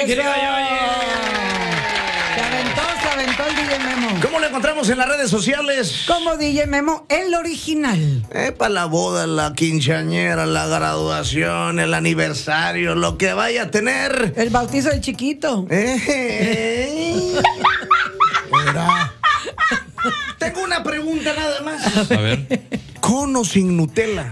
Se aventó el DJ Memo. ¿Cómo lo encontramos en las redes sociales? Como DJ Memo, el original. Para la boda, la quinceañera, la graduación, el aniversario, lo que vaya a tener. El bautizo del chiquito. Tengo una pregunta nada más. A ver. ¿Con o sin Nutella?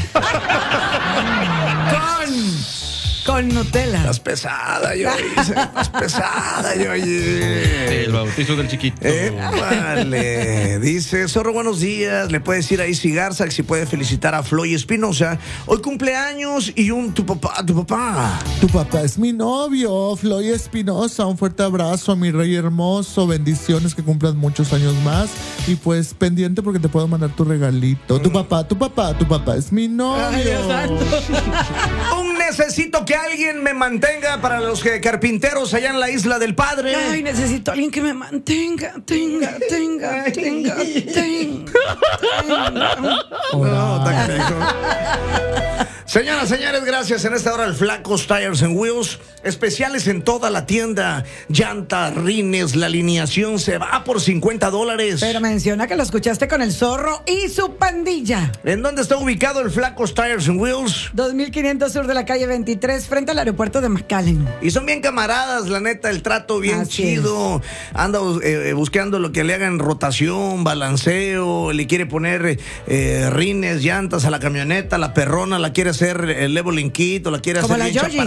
Con Nutella. Estás pesada, yo hice. Estás pesada, yo El bautizo del chiquito. Vale. Dice, Zorro, buenos días. Le puedes decir a Isi Garza que si puede felicitar a Floy Espinosa. Hoy cumpleaños y tu papá. Tu papá es mi novio, Floy Espinosa. Un fuerte abrazo, mi rey hermoso. Bendiciones, que cumplas muchos años más. Y pues pendiente porque te puedo mandar tu regalito. Tu papá es mi novio. Ay, Dios santo. Necesito que alguien me mantenga para los carpinteros allá en la Isla del Padre. Ay, necesito a alguien que me mantenga. Tenga. No, tan canijo. Señoras, señores, gracias. En esta hora el Flacos Tires and Wheels. Especiales en toda la tienda. Llantas, rines, la alineación se va por $50. Pero menciona que lo escuchaste con el Zorro y su pandilla. ¿En dónde está ubicado el Flacos Tires and Wheels? 2500 sur de la calle 23, frente al aeropuerto de McAllen. Y son bien camaradas, la neta, el trato bien Así chido. Anda buscando lo que le hagan rotación, balanceo, le quiere poner rines, llantas a la camioneta, la perrona la quiere hacer el leveling kit, o la quiere Como hacer la bien Georgie.